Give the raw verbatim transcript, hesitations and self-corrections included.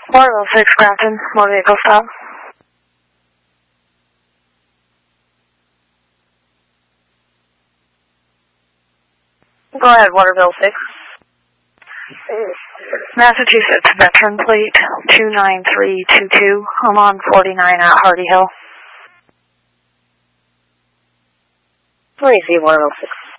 Waterville six, Grafton, motor vehicle stop. Go ahead, Waterville six. Massachusetts veteran plate two nine three two two. I'm on forty-nine at Hardy Hill. Let me see, Waterville six.